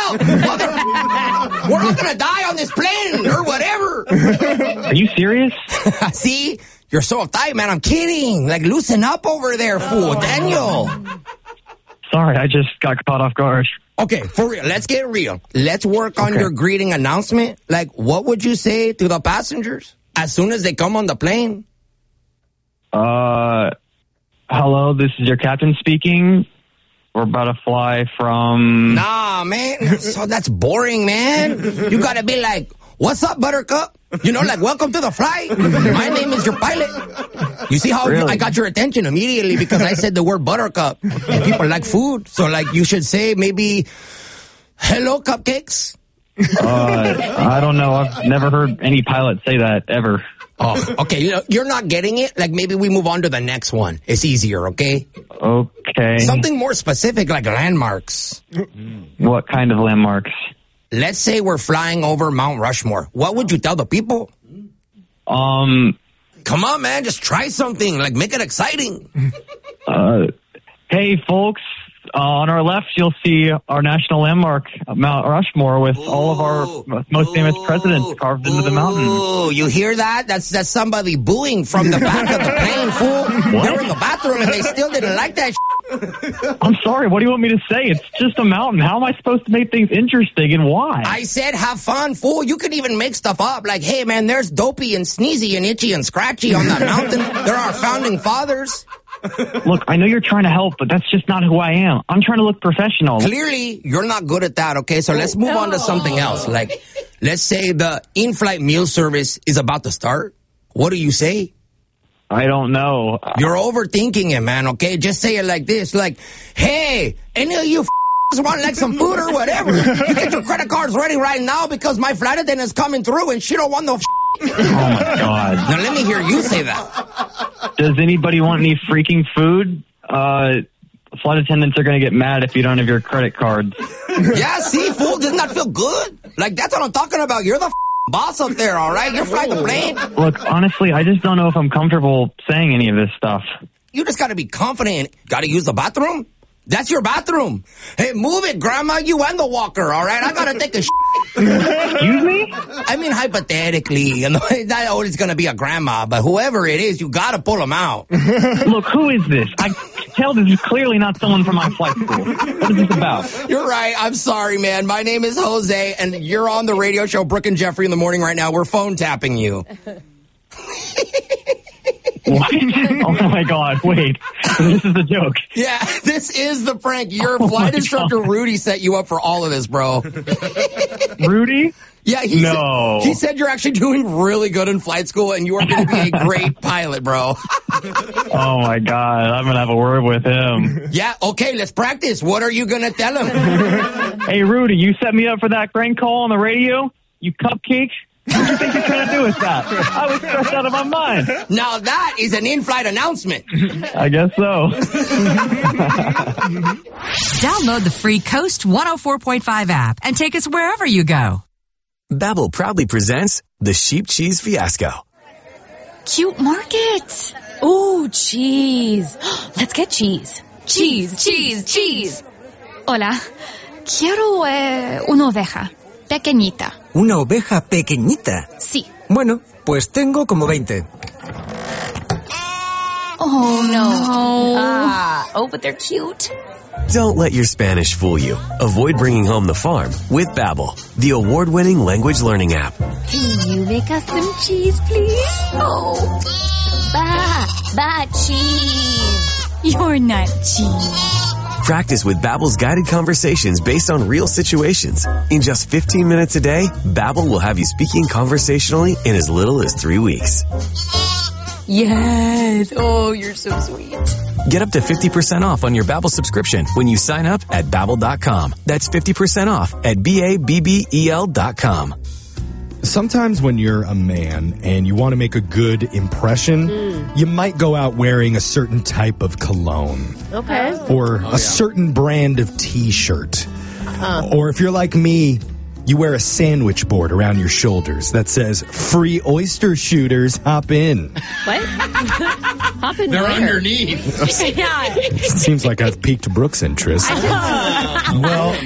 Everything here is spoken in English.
out. We're all going to die on this plane or whatever. Are you serious? See? You're so uptight, man. I'm kidding. Like, loosen up over there, fool. Daniel. Sorry, I just got caught off guard. Okay, for real. Let's get real. Let's work on your greeting announcement. Like, what would you say to the passengers as soon as they come on the plane? Hello, this is your captain speaking. We're about to fly from... Nah, man. So that's boring, man. You gotta be like, what's up, Buttercup? You know, like, welcome to the flight. My name is your pilot. You see how I got your attention immediately because I said the word Buttercup. And people like food. So, like, you should say maybe, hello, cupcakes. I don't know. I've never heard any pilot say that ever. Oh, okay. You know, you're not getting it. Like, maybe we move on to the next one. It's easier, okay? Okay. Something more specific, like landmarks. What kind of landmarks? Let's say we're flying over Mount Rushmore. What would you tell the people? Come on, man. Just try something. Like, make it exciting. Hey, folks. On our left, you'll see our national landmark, Mount Rushmore, with all of our most famous presidents carved into the mountain. Oh, you hear that? That's somebody booing from the back of the plane, fool. They're in the bathroom and they still didn't like that I'm sorry, what do you want me to say? It's just a mountain. How am I supposed to make things interesting and why? I said have fun, fool. You could even make stuff up. Like, hey, man, there's Dopey and Sneezy and Itchy and Scratchy on that mountain. They're our founding fathers. Look, I know you're trying to help, but that's just not who I am. I'm trying to look professional. Clearly, you're not good at that, okay? So let's move on to something else. Like, let's say the in-flight meal service is about to start. What do you say? I don't know. You're overthinking it, man, okay? Just say it like this. Like, hey, any of you want like some food or whatever? You get your credit cards ready right now because my flight attendant's coming through and she don't want no Oh, my God. Now, let me hear you say that. Does anybody want any freaking food? Flight attendants are going to get mad if you don't have your credit cards. Yeah, see, fool, doesn't that feel good? Like, that's what I'm talking about. You're the boss up there, all right? You're flying the plane. Look, honestly, I just don't know if I'm comfortable saying any of this stuff. You just got to be confident. Got to use the bathroom? That's your bathroom. Hey, move it, Grandma, you and the walker, all right? I got to take a Excuse me? I mean, hypothetically, you know, it's not always going to be a grandma, but whoever it is, you got to pull them out. Look, who is this? I tell this is clearly not someone from my flight school. What is this about? You're right. I'm sorry, man. My name is Jose, and you're on the radio show Brooke and Jeffrey in the morning right now. We're phone tapping you. What? Oh, my God. Wait. This is a joke. Yeah, this is the prank. Your flight instructor, Rudy, set you up for all of this, bro. Rudy? Yeah, he said you're actually doing really good in flight school, and you are going to be a great pilot, bro. Oh, my God. I'm going to have a word with him. Yeah, okay, let's practice. What are you going to tell him? Hey, Rudy, you set me up for that prank call on the radio? You cupcake? What do you think you're trying to do with that? I was stressed out of my mind. Now that is an in-flight announcement. I guess so. Download the free Coast 104.5 app and take us wherever you go. Babbel proudly presents the Sheep Cheese Fiasco. Cute markets. Ooh, cheese. Let's get cheese. Cheese, cheese, cheese. Hola. Quiero una oveja. Pequeñita. ¿Una oveja pequeñita? Sí. Bueno, pues tengo como 20. Oh, no. Oh, but they're cute. Don't let your Spanish fool you. Avoid bringing home the farm with Babbel, the award-winning language learning app. Can you make us some cheese, please? Oh. Cheese. You're not cheese. Practice with Babbel's guided conversations based on real situations. In just 15 minutes a day, Babbel will have you speaking conversationally in as little as 3 weeks. Yes. Oh, you're so sweet. Get up to 50% off on your Babbel subscription when you sign up at Babbel.com. That's 50% off at Babbel.com. Sometimes when you're a man and you want to make a good impression, you might go out wearing a certain type of cologne. Okay. Or a certain brand of T-shirt. Or if you're like me, you wear a sandwich board around your shoulders that says, "Free oyster shooters, hop in." What? Hop in. They're where? underneath. Yeah. Seems like I've piqued Brooke's interest. Well,